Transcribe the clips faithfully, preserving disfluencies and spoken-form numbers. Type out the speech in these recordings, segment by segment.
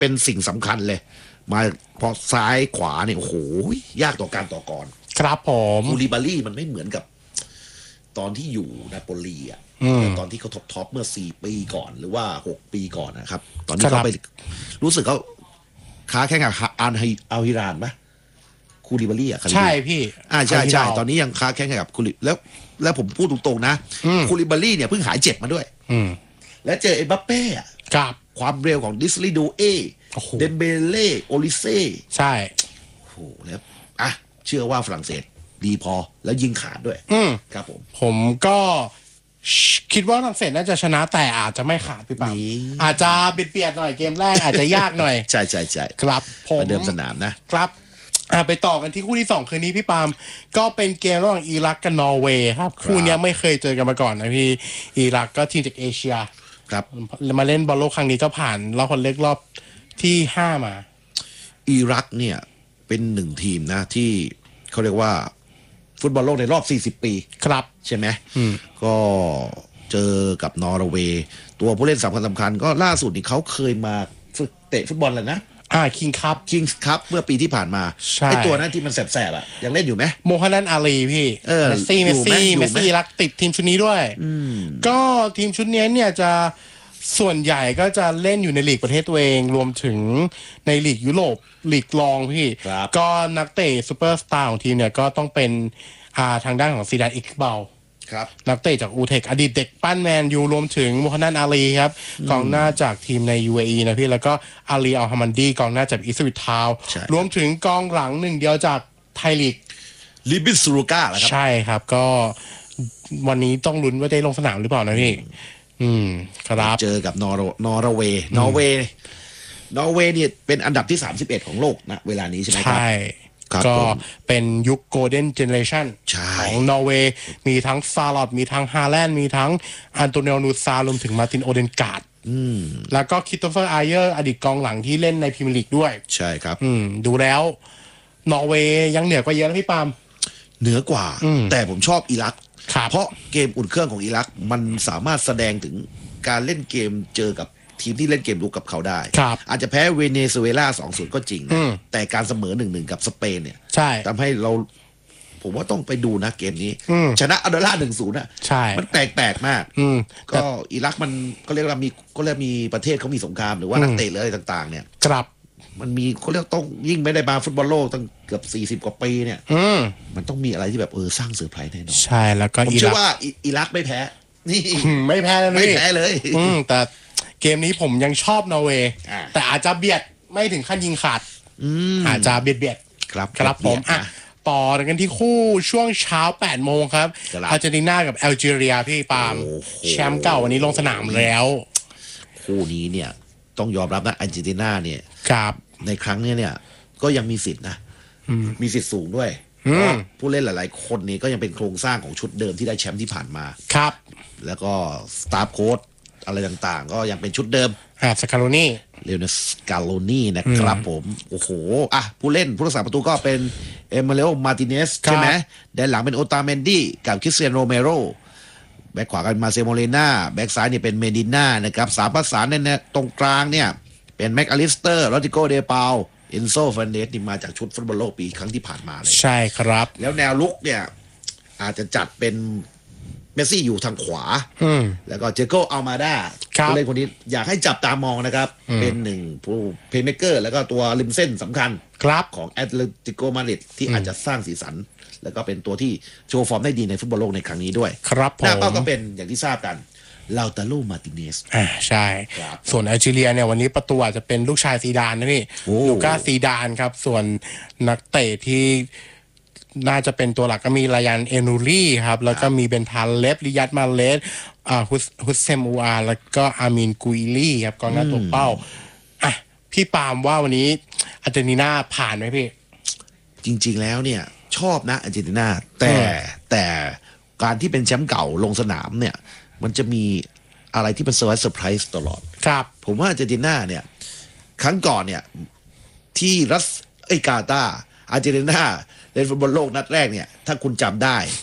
เป็นสิ่งสำคัญเลยมาพอซ้ายขวาเนี่ยโอ้โหยากต่อการต่อกรครับผมคูลิบาลี่มันไม่เหมือนกับตอนที่อยู่นาโปลีอ่ะตอนที่เขาท็อปท็อปเมื่อสี่ปีก่อนหรือว่าหกปีก่อนนะครับตอนนี้เขาไปรู้สึกเขาค้าแข่งกับอัลอัลฮิรานปะคูลิบาลี่อ่ะใช่พี่อ่าใช่ใช่ตอนนี้ยังค้าแข่งกับคูลิแล้วแล้วผมพูดตรงๆนะคูลิบาลี่เนี่ยเพิ่งหายเจ็บมาด้วยและเจอเอ็มบัปเป้อะความเร็วของดิสลีดูเอเดมเบเล่โอลิเซ่ใช่โอ้โหแล้วอ่ะเชื่อว่าฝรั่งเศสดีพอแล้วยิงขาดด้วยครับผมผมก็คิดว่าฝรั่งเศสน่าจะชนะแต่อาจจะไม่ขาดพี่ปั๊มอาจจะเบียดๆหน่อยเกมแรกอาจจะยากหน่อยใช่ใช่ใช่ครับผมเดิมสนามนะครับไปต่อกันที่คู่ที่สองคืนนี้พี่ปามก็เป็นเกมระหว่างอิรักกับนอร์เวย์ครับคู่นี้ไม่เคยเจอกันมาก่อนนะพี่อิรักก็ทีมจากเอเชียครับมาเล่นบอลโลกครั้งนี้ก็ผ่านรอบคนเล็กรอบที่ห้ามาอิรักเนี่ยเป็นหนึ่งทีมนะที่เขาเรียกว่าฟุตบอลโลกในรอบสี่สิบปีครับใช่ไหมก็เจอกับนอร์เวย์ตัวผู้เล่นสำคัญสำคัญก็ล่าสุดนี่เขาเคยมาฝึกเตะฟุตบอลแล้วนะอ่าคิงคัพคิงคัพเมื่อปีที่ผ่านมาไอตัวนั้นที่มันแสบๆอ่ะยังเล่นอยู่ไหมโมฮันนันอาลีพี่เมสซี่เมสซี่เมสซี่รักติดทีมชุดนี้ด้วยก็ทีมชุดนี้เนี่ยจะส่วนใหญ่ก็จะเล่นอยู่ในลีกประเทศตัวเองรวมถึงในลีกยุโรปลีกรองพี่ก็นักเตะซูเปอร์สตาร์ของทีมเนี่ยก็ต้องเป็นอ่าทางด้านของซีดานอิกบาลนักเตะจากอูเทคอดีตเด็กปั้นแมนยูรวมถึงโมฮันนันอาลีครับกองหน้าจากทีมใน ยู เอ อี นะพี่แล้วก็อาลีอัลฮามันดีกองหน้าจากอิสวิตทาวรวมถึงกองหลังหนึ่งเดียวจากไทยลีกลิบิสูรูก้าครับใช่ครับก็วันนี้ต้องลุ้นว่าได้ลงสนามหรือเปล่านะพี่อืมครับเจอกับนอร์นอร์เวย์นอร์เวย์นอร์เวย์เนี่ยเป็นอันดับที่สามสิบเอ็ดของโลกนะเวลานี้ใช่ไหมครับใช่ก็เป็นยุคโกลเด้นเจเนเรชันของนอร์เวย์มีทั้งซาลอตมีทั้งฮาแลนด์มีทั้งอันโตเนลนูซารวมถึงมาร์ตินโอเดนการ์ดแล้วก็คริสโตเฟอร์ไอเยอร์อดีตกองหลังที่เล่นในพรีเมียร์ลีกด้วยใช่ครับดูแล้วนอร์เวย์ยังเหนือกว่าเยอะนะพี่ปามเหนือกว่าแต่ผมชอบอิรักเพราะเกมอุ่นเครื่องของอิรักมันสามารถแสดงถึงการเล่นเกมเจอกับทีมที่เล่นเกมรุกกับเขาได้อาจจะแพ้เวเนซุเอลา สองศูนย์ ก็จริงนะแต่การเสมอ หนึ่งหนึ่ง กับสเปนเนี่ยทำให้เราผมว่าต้องไปดูนะเกมนี้ชนะอัลเดอร่า หนึ่งศูนย์ อ่ะมันแปลกๆมากก็อิรักมันก็เรียกว่ามีก็เรียกมีประเทศเขามีสงครามหรือว่านักเตะหรืออะไรต่างๆเนี่ยครับมันมีเขาเรียกต้องยิ่งไม่ได้มาฟุตบอลโลกตั้งเกือบสี่สิบกว่าปีเนี่ยมันต้องมีอะไรที่แบบเออสร้างเซอร์ไพรส์แน่นอนใช่แล้วก็ผมเชื่อว่าอิรักไม่แพ้นี่ไม่แพ้เลยไม่แพ้เลยแต่เกมนี้ผมยังชอบนอร์เวย์แต่อาจจะเบียดไม่ถึงขั้นยิงขาดอาจจะเบียดเบียดครับครับผมอ่ะต่อกันที่คู่ช่วงเช้าแปดโมงครับอาร์เจนตินากับแอลจีเรียพี่ปาล์มแชมป์เก่าวันนี้ลงสนามแล้วคู่นี้เนี่ยต้องยอมรับนะอาร์เจนตินาเนี่ยครับในครั้งนี้เนี่ยก็ยังมีสิทธิ์นะมีสิทธิ์สูงด้วยผู้เล่นหลายๆคนนี้ก็ยังเป็นโครงสร้างของชุดเดิมที่ได้แชมป์ที่ผ่านมาครับแล้วก็สตาฟโค้ชอะไรต่างๆก็ยังเป็นชุดเดิมอ่าสกาโลนี่เลโอเนสกาโลนี่นะครับผมโอ้โหอ่ะผู้เล่นผู้รักษาประตูก็เป็นเอเมเลโอมาติเนสใช่ไหมแดนหลังเป็นโอตาเมนดี้กับคริสเตียนโรเมโรแบ็คขวากันมาเซโมเลน่าแบ็คซ้ายเนี่ยเป็นเมดิน่านะครับสามประสานเนี่ยตรงกลางเนี่ยเป็นแม็กอลิสเตอร์โรดิโกเดปาวเอนโซเฟรนเดสนี่มาจากชุดฟุตบอลโลกปีครั้งที่ผ่านมาเลยใช่ครับแล้วแนวลุกเนี่ยอาจจะจัดเป็นเมสซี่อยู่ทางขวาแล้วก็เจโกอัลมาดาผู้เล่นคนนี้อยากให้จับตามองนะครับเป็นหนึ่งผู้เพลย์เมคเกอร์แล้วก็ตัวริมเส้นสำคัญของแอตเลติโกมาดริดที่อาจจะสร้างสีสันแล้วก็เป็นตัวที่โชว์ฟอร์มได้ดีในฟุตบอลโลกในครั้งนี้ด้วยครับหน้าเป้าก็เป็นอย่างที่ทราบกันลาตาโลมาติเนสอ่าใช่ส่วนแอลจีเรียเนี่ยวันนี้ประตูอาจจะเป็นลูกชายซีดานนะพี่ลูก้าซีดานครับส่วนนักเตะที่น่าจะเป็นตัวหลักก็มีรายันเอนูรี่ครับแล้วก็มีเบนทาเลฟริยัตมาเลสอ่าฮุสฮุสเซมูอาแล้วก็อามินกุยลี่ครับกองหน้าตัวเป้าอ่ะพี่ปาล์มว่าวันนี้อาร์เจนตินาผ่านไหมพี่จริงๆแล้วเนี่ยชอบนะอาร์เจนตินาแต่แต่การที่เป็นแชมป์เก่าลงสนามเนี่ยมันจะมีอะไรที่เป็นเซอร์ไพรส์ตลอดครับผมว่าอาร์เจนตินาเนี่ยครั้งก่อนเนี่ยที่รัสไอกาตาร์อาร์เจนตินาเล่นฟุตบอลโลกนัดแรกเนี่ยถ้าคุณจำได้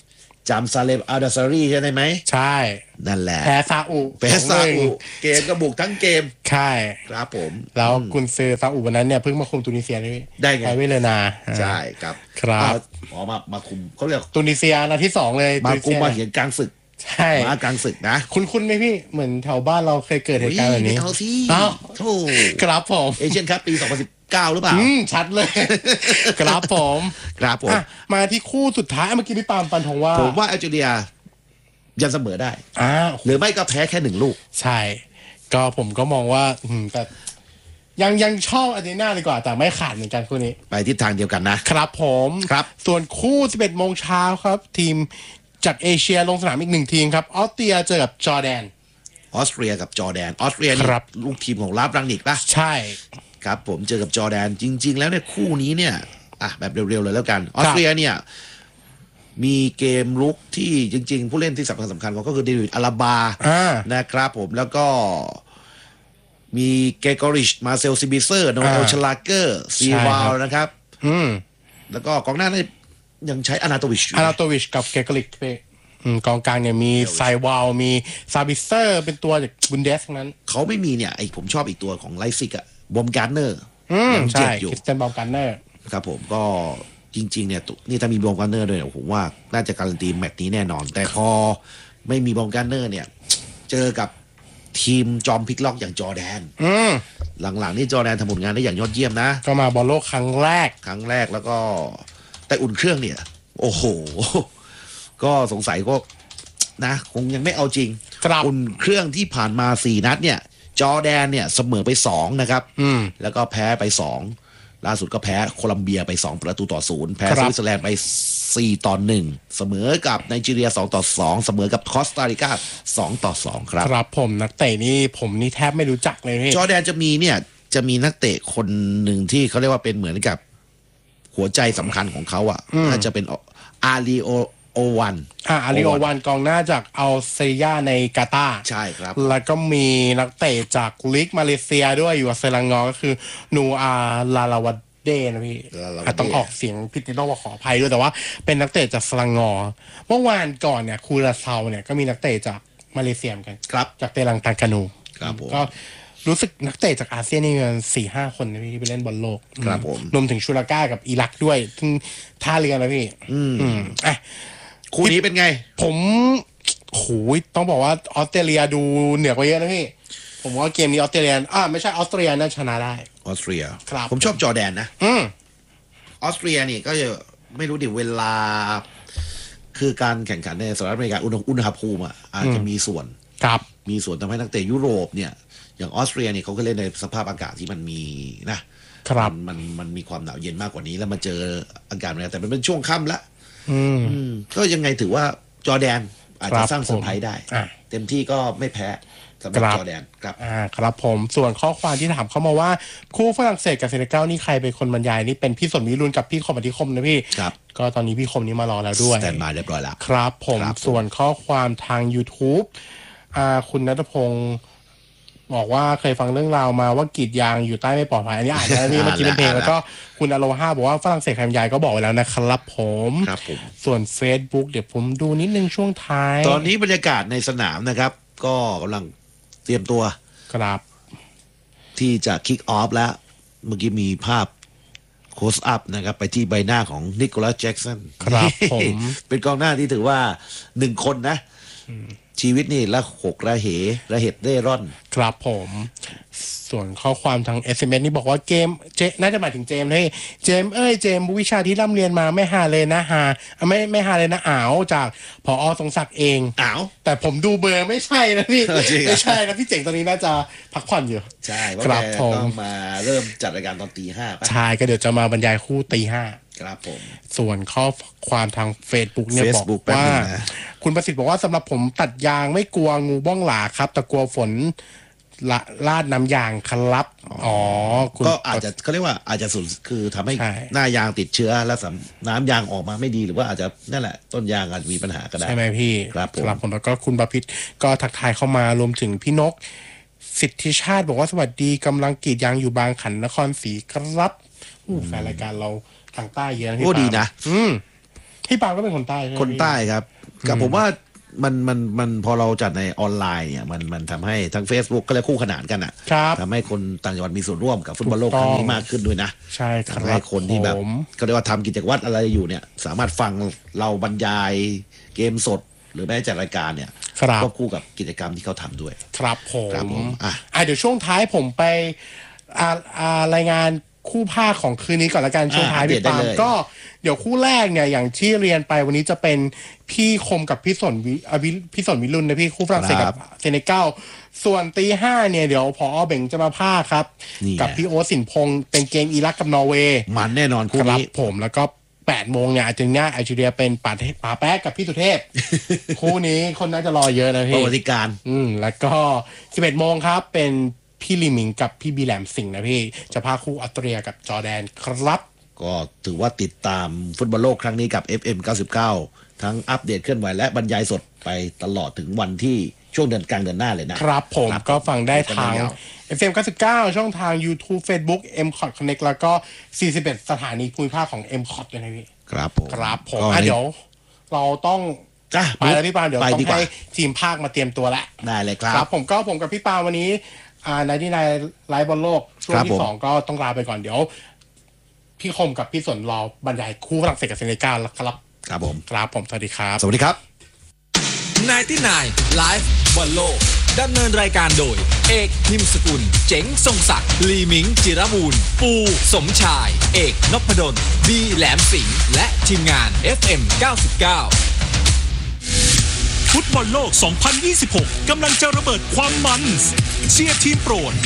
จำซาเลมอัลดาซารีใช่ไหมใช่นั่นแหละแพ้ซาอุแพ้ซาอุเกมก็บุกทั้งเกมใช่ครับผมแล้วกุนซือซาอุวันนั้นเนี่ยเพิ่งมาคุมตุนิเซียนี่ได้ไงไปเวเลนาใช่ครับครับอ๋อมามาคุมเขาเรียกตุนิเซียนาที่สองเลยมาคุมมาเห็นกลางศึกใช่มากลางศึกนะคุณคุณไหมพี่เหมือนแถวบ้านเราเคยเกิดเหตุการณ์แบบนี้เอาสิอ้าวโธ่ครับผมเอเชียนคัพปีสองพันสิบเก้าหรือเปล่าอืมชัดเลยครับผมครับผมมาที่คู่สุดท้ายเมื่อกี้พี่ปามปันทองว่าผมว่าแอลจีเรียยังเสมอได้อ่าหรือไม่ก็แพ้แค่หนึ่งลูกใช่ก็ผมก็มองว่าแต่ยังยังชอบอาร์เจนตินาดีกว่าแต่ไม่ขาดเหมือนกันคู่นี้ไปทิศทางเดียวกันนะครับผมครับส่วนคู่สิบเอ็ดโมงเช้าครับทีมจากเอเชียลงสนามอีกหนึ่งทีมครับออสเตรียเจอกับจอร์แดนออสเตรียกับจอร์แดนออสเตรียนี่ลูกทีมของลาฟรังนิกป่ะใช่ครับผมเจอกับจอร์แดนจริงๆแล้วเนี่ยคู่นี้เนี่ยอ่ะแบบเร็วๆเลยแล้วกันออสเตรียเนี่ยมีเกมลุกที่จริงๆผู้เล่นที่สำคัญสำคัญก็คือเดวิดอาราบานะครับผมแล้วก็มีเกกอริชมาเซลซิบิเซอร์โนเอลชลาเกอร์ซีวาลนะครับแล้วก็กองหน้าเนี่ยยังใช้อานาโตวิชอานาโตวิชกับเกกอริชกองกลางเนี่ยมีไซวาลมีซาบิเซอร์เป็นตัวจากบุนเดสนั้นเขาไม่มีเนี่ยไอผมชอบอีกตัวของไลซิกอะบอมการ์เนอร์ยังเจ็บอยู่คริสเตนบอมการ์เนอร์ครับผมก็จริงๆเนี่ยนี่ถ้ามีบอมการ์เนอร์ด้วยผมว่าน่าจะการันตีแมตช์นี้แน่นอนแต่พอไม่มีบอมการ์เนอร์เนี่ยเจอกับทีมจอมพลิกล็อกอย่างจอร์แดนหลังๆนี่จอร์แดนทำผลงานได้อย่างยอดเยี่ยมนะก็มาบอลโลกครั้งแรกครั้งแรกแล้วก็แต่อุ่นเครื่องเนี่ยโอ้โหก็สงสัยก็นะคงยังไม่เอาจริงอุ่นเครื่องที่ผ่านมาสี่นัดเนี่ยจอร์แดนเนี่ยเสมอไปสองนะครับแล้วก็แพ้ไปสองล่าสุดก็แพ้โคลัมเบียไปสองประตูต่อศูนย์แพ้สวิตเซอร์แลนด์ไปสี่ต่อหนึ่งเสมอกับไนจีเรียสองต่อสองเสมอกับคอสตาริกาสองต่อสองครับครับผมนักเตะนี่ผมนี่แทบไม่รู้จักเลยพี่จอร์แดนจะมีเนี่ยจะมีนักเตะคนหนึ่งที่เขาเรียกว่าเป็นเหมือนกับหัวใจสำคัญของเขาอ่ะน่าจะเป็นอาริโอโอวันอ่าอาริโอวันกองหน้าจากอัลเซียในกาตาร์ใช่ครับแล้วก็มีนักเตะจากลีกมาเลเซียด้วยอยู่กับเซรังงอก็คือนูอาลาลาวัดเดนะพี่ต้องออกเสียงผิดต้องขออภัยด้วยแต่ว่าเป็นนักเตะจากเซรังงอเมื่อวานก่อนเนี่ยคูราเซาเนี่ยก็มีนักเตะจากมาเลเซียกันครับจากเตลังตากานูครับผมก็รู้สึกนักเตะจากอาเซียนนี่มีสี่ห้าคนนะพี่ที่ไปเล่นบอลโลกครับผมรวมถึงชูราก้ากับอิรักด้วยทึงท่าเรือนะพี่อืมอ่ะคู่นี้เป็นไงผมโหยต้องบอกว่าออสเตรเลียดูเหนือกว่าเยอะนะพี่ผมว่าเกมนี้ออสเตรเลียอ่าไม่ใช่ออสเตรเลียน่าชนะได้ออสเตรียครับผมชอบจอร์แดนนะอืมออสเตรียนี่ก็จะไม่รู้ดิเวลาคือการแข่งขันในสหรัฐอเมริกาอุณหภูมิอ่ะอาจจะมีส่วนครับมีส่วนทำให้นักเตะยุโรปเนี่ยอย่างออสเตรียนี่เขาก็เล่นในสภาพอากาศที่มันมีนะครับมันมันมีความหนาวเย็นมากกว่านี้แล้วมาเจออากาศเนี่ยแต่มันเป็นช่วงค่ำละก็ยังไงถือว่าจอร์แดนอาจจะสร้างเซอร์ไพรส์ได้เต็มที่ก็ไม่แพ้สำหรับจอร์แดนครับอ่าครับผมส่วนข้อความที่ถามเข้ามาว่าคู่ฝรั่งเศสกับเซเนกัลนี่ใครเป็นคนบรรยายนี่เป็นพี่สนวิรุณกับพี่คมอธิคมนะพี่ครับก็ตอนนี้พี่คมนี้มารอแล้วด้วยสแตนบายเรียบร้อยแล้วครับผมส่วนข้อความทาง YouTube อ่าคุณณัฐพงศ์บอกว่าเคยฟังเรื่องราวมาว่ากรีดยางอยู่ใต้ไม่ปลอดภัยอันนี้อ่านแล้วนี่เมื่อกี้เป็นเพลงแล้วก็คุณอโลฮาบอกว่าฝรั่งเศสใครบรรยายก็บอกไว้แล้วนะครับผมครับผมส่วน Facebook เดี๋ยวผมดูนิดนึงช่วงท้ายตอนนี้บรรยากาศในสนามนะครับก็กำลังเตรียมตัวครับที่จะคิกออฟแล้วเมื่อกี้มีภาพโคสอัพนะครับไปที่ใบหน้าของนิโคลัสแจ็กสันครับผมเป็นกองหน้าที่ถือว่าหนึ่งคนนะชีวิตนี่ละหกระเหระเหตุเร่ร่อนครับผมส่วนข้อความทาง เอส เอ็ม เอส นี่บอกว่าเกมเจน่าจะหมายถึงเจมส์ให้เจมส์เอ้ยเจมส์วิชาที่ร่ำเรียนมาไม่หาเลยนะหาไม่ไม่หาเลยนะอ้าวจากผอ.ทรงศักดิ์เองอ้าวแต่ผมดูเบอร์ไม่ใช่นะพี่ไม่ใช่นะพี่เจ๋งตอนนี้น่าจะพักผ่อนอยู่ใช่เพราะแกต้องมาเริ่มจัดรายการตอนตีห้าใช่ก็เดี๋ยวจะมาบรรยายคู่ตีห้าครับผมส่วนข้อความทาง Facebook เนี่ยบอกว่าคุณประสิทธิ์บอกว่าสำหรับผมตัดยางไม่กลัวงูบ้องหลาครับแต่กลัวฝนละลาดน้ำยางครับอ๋อก็อาจจะเขาเรียกว่าอาจจะสูญคือทำให้หน้ายางติดเชื้อแล้วน้ำยางออกมาไม่ดีหรือว่าอาจจะนั่นแหละต้นยางอาจจะมีปัญหาก็ได้ใช่ไหมพี่ครับผมผมแล้วก็คุณประพิษก็ทักทายเข้ามารวมถึงพี่นกสิทธิชาติบอกว่าสวัสดีกำลังกรีดยางอยู่บางขันนครศรีครับแฟนรายการเราทางใต้เยอะนะพี่ปาโอ้ดีนะอืมพี่ปาก็เป็นคนใต้ใช่ไหมคนใต้ครับกับผมว่ามันมันมันพอเราจัดในออนไลน์เนี่ยมันมันทำให้ทั้ง Facebook ก็เลยคู่ขนานกันอ่ะทำให้คนต่างจังหวัดมีส่วนร่วมกับฟุตบอลโลกครั้งนี้มากขึ้นด้วยนะใช่ครับทำให้คนที่แบบก็เรียกว่าทำกิจวัตรอะไรอยู่เนี่ยสามารถฟังเราบรรยายเกมสดหรือแม้จัดรายการเนี่ยควบคู่กับกิจกรรมที่เขาทำด้วยครับผมครับผมอ่ะเดี๋ยวช่วงท้ายผมไปอ่าอ่ารายงานคู่ภาคของคืนนี้ก่อนละกันช่วงท้ายพี่ปามก็เดี๋ยวคู่แรกเนี่ยอย่างที่เรียนไปวันนี้จะเป็นพี่คมกับพี่สนวิพี่สนวิรุณนะพี่คู่ฝรั่งเศสกับเซเนกัลส่วนตีห้าเนี่ยเดี๋ยวพอเบ่งจะมาภาคครับกับพี่โอ๊ตสินพงษ์เป็นเกมอิรักกับนอร์เวย์มันแน่นอนคู่นี้ผมแล้วก็แปดโมงเนี่ยอาร์เจนตินาแอลจีเรียเป็นป่าป่าแป๊กกับพี่สุเทพ คู่นี้คนน่าจะรอเยอะนะพี่ประวัติการอืมแล้วก็สิบเอ็ดโมงครับเป็นพี่ลีมิงกับพี่บีแหลมสิงห์นะพี่จะพาคู่ออสเตรียกับจอร์แดนครับก็ถือว่าติดตามฟุตบอลโลกครั้งนี้กับ เอฟ เอ็ม เก้าสิบเก้า ทั้งอัปเดตเคลื่อนไหวและบรรยายสดไปตลอดถึงวันที่ช่วงเดือนกลางเดือนหน้าเลยนะครับผมก็ฟังได้ทาง เอฟ เอ็ม เก้าสิบเก้า ช่องทาง YouTube Facebook เอ็ม ซี โอ ที Connect แล้วก็สี่สิบเอ็ดสถานีภูมิภาคของ เอ็ม ซี โอ ที เลยนะพี่ครับผมครับผมอ่ะเดี๋ยวเราต้องไปแล้วพี่ปาเดี๋ยวต้องให้ทีมภาคมาเตรียมตัวแล้วได้เลยครับครับผมก็ผมกับพี่ปาวันนี้อ่าในที่ในไลฟ์บอลโลกช่วงที่สองก็ต้องลาไปก่อนเดี๋ยวพี่คมกับพี่สนรอบรรยายคู่ฝรั่งเศสกับเซเนกัลแล้วครับครับผมครับผมสวัสดีครับสวัสดีครับไนน์ตี้ไนน์ Live บอลโลกดำเนินรายการโดยเอกนิมสกุลเจ๋งทรงศักดิ์ลีมิงจิรบูรณ์ปูสมชายเอกนพดลบีแหลมสิงห์และทีมงาน เอฟ เอ็ม เก้าสิบเก้าฟุตบอลโลก สองพันยี่สิบหก กำลังจะระเบิดความมันเชียร์ทีมโปรด